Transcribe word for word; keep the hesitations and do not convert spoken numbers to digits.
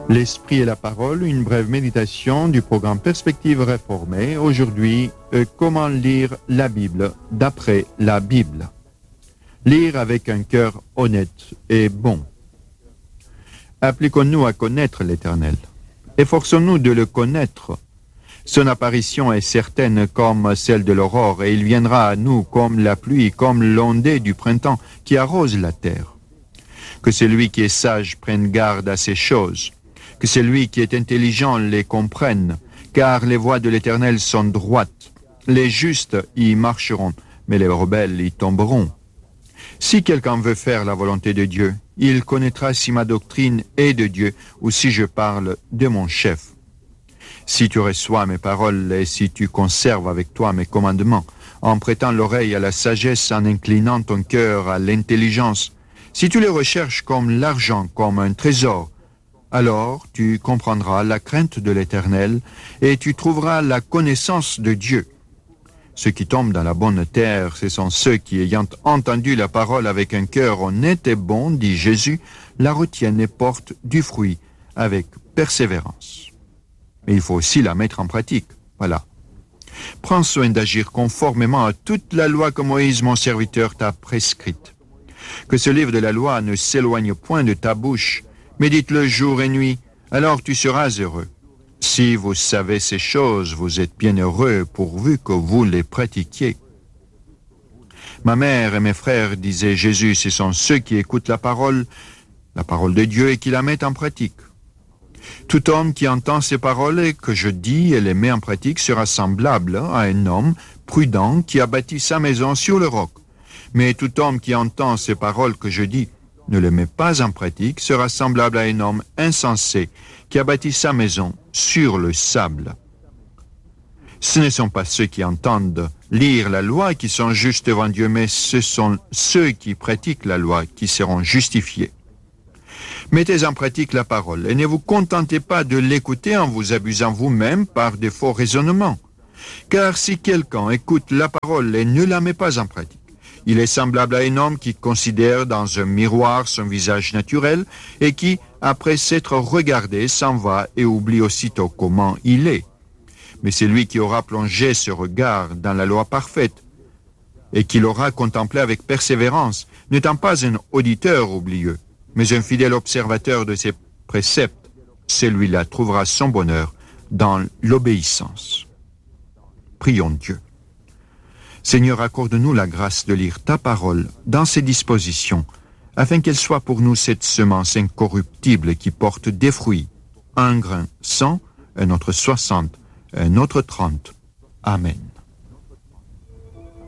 L'Esprit et la Parole, une brève méditation du programme Perspective réformée. Aujourd'hui, euh, comment lire la Bible d'après la Bible. Lire avec un cœur honnête et bon. Appliquons-nous à connaître l'Éternel. Efforçons-nous de le connaître. Son apparition est certaine comme celle de l'aurore, et il viendra à nous comme la pluie, comme l'ondée du printemps qui arrose la terre. Que celui qui est sage prenne garde à ces choses. Que celui qui est intelligent les comprenne, car les voies de l'Éternel sont droites. Les justes y marcheront, mais les rebelles y tomberont. Si quelqu'un veut faire la volonté de Dieu, il connaîtra si ma doctrine est de Dieu ou si je parle de mon chef. Si tu reçois mes paroles et si tu conserves avec toi mes commandements, en prêtant l'oreille à la sagesse, en inclinant ton cœur à l'intelligence, si tu les recherches comme l'argent, comme un trésor, alors tu comprendras la crainte de l'Éternel et tu trouveras la connaissance de Dieu. Ceux qui tombent dans la bonne terre, ce sont ceux qui, ayant entendu la parole avec un cœur honnête et bon, dit Jésus, la retiennent et portent du fruit avec persévérance. Mais il faut aussi la mettre en pratique. Voilà. Prends soin d'agir conformément à toute la loi que Moïse, mon serviteur, t'a prescrite. Que ce livre de la loi ne s'éloigne point de ta bouche. Médite-le jour et nuit, alors tu seras heureux. Si vous savez ces choses, vous êtes bien heureux pourvu que vous les pratiquiez. Ma mère et mes frères, disait Jésus, ce sont ceux qui écoutent la parole, la parole de Dieu et qui la mettent en pratique. Tout homme qui entend ces paroles et que je dis et les met en pratique sera semblable à un homme prudent qui a bâti sa maison sur le roc. Mais tout homme qui entend ces paroles que je dis ne le met pas en pratique, sera semblable à un homme insensé qui a bâti sa maison sur le sable. Ce ne sont pas ceux qui entendent lire la loi qui sont justes devant Dieu, mais ce sont ceux qui pratiquent la loi qui seront justifiés. Mettez en pratique la parole et ne vous contentez pas de l'écouter en vous abusant vous-même par de faux raisonnements. Car si quelqu'un écoute la parole et ne la met pas en pratique, il est semblable à un homme qui considère dans un miroir son visage naturel et qui, après s'être regardé, s'en va et oublie aussitôt comment il est. Mais c'est lui qui aura plongé ce regard dans la loi parfaite et qui l'aura contemplé avec persévérance, n'étant pas un auditeur oublieux, mais un fidèle observateur de ses préceptes, celui-là trouvera son bonheur dans l'obéissance. Prions Dieu. Seigneur, accorde-nous la grâce de lire ta parole dans ses dispositions, afin qu'elle soit pour nous cette semence incorruptible qui porte des fruits, un grain cent, un autre soixante, un autre trente. Amen.